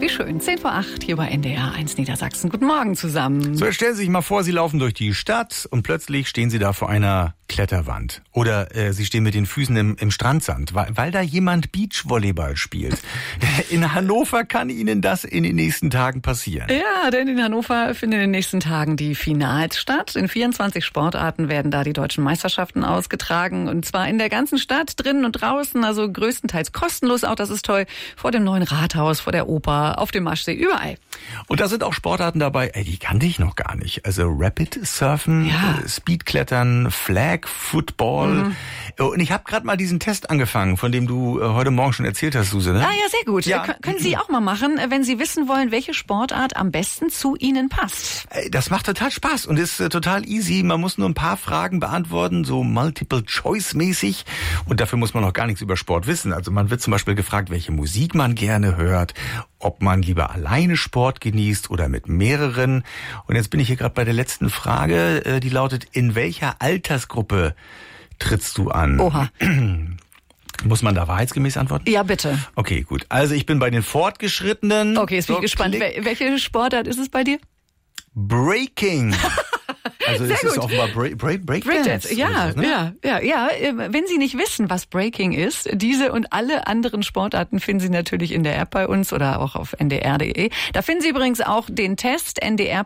Wie schön. 7:10 hier bei NDR 1 Niedersachsen. Guten Morgen zusammen. So, jetzt stellen Sie sich mal vor, Sie laufen durch die Stadt und plötzlich stehen Sie da vor einer Kletterwand. Oder Sie stehen mit den Füßen im Strandsand, weil da jemand Beachvolleyball spielt. In Hannover kann Ihnen das in den nächsten Tagen passieren. Ja, denn in Hannover finden in den nächsten Tagen die Finals statt. In 24 Sportarten werden da die deutschen Meisterschaften ausgetragen. Und zwar in der ganzen Stadt, drinnen und draußen, also größtenteils kostenlos auch, das ist toll, vor dem neuen Rathaus, vor der Oper, auf dem Maschsee, überall. Und da sind auch Sportarten dabei, die kannte ich noch gar nicht. Also Rapid Surfen, Ja. Speedklettern, Flag Football. Und ich habe gerade mal diesen Test angefangen, von dem du heute Morgen schon erzählt hast, Suse. Ne? Ah ja, sehr gut. Ja. Können Sie auch mal machen, wenn Sie wissen wollen, welche Sportart am besten zu Ihnen passt. Das macht total Spaß und ist total easy. Man muss nur ein paar Fragen beantworten, so Multiple-Choice-mäßig. Und dafür muss man noch gar nichts über Sport wissen. Also man wird zum Beispiel gefragt, welche Musik man gerne hört, ob man lieber alleine Sport genießt oder mit mehreren. Und jetzt bin ich hier gerade bei der letzten Frage, die lautet, in welcher Altersgruppe trittst du an? Oha. Muss man da wahrheitsgemäß antworten? Ja, bitte. Okay, gut. Also ich bin bei den Fortgeschrittenen. Okay, jetzt bin ich gespannt. Welche Sportart ist es bei dir? Breaking. Also Sehr ist es gut. offenbar Breakdance? Breakdance, ja, oder so, ne? ja. Wenn Sie nicht wissen, was Breaking ist, diese und alle anderen Sportarten finden Sie natürlich in der App bei uns oder auch auf ndr.de. Da finden Sie übrigens auch den Test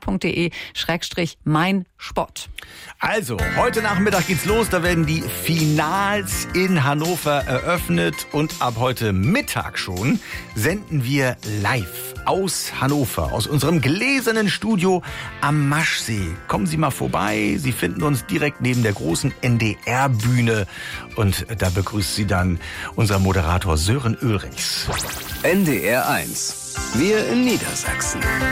ndr.de/meinsport. Also, heute Nachmittag geht's los. Da werden die Finals in Hannover eröffnet. Und ab heute Mittag schon senden wir live aus Hannover, aus unserem gläsernen Studio am Maschsee. Kommen Sie mal vorbei. Sie finden uns direkt neben der großen NDR-Bühne. Und da begrüßt Sie dann unser Moderator Sören Ulrichs. NDR 1. Wir in Niedersachsen.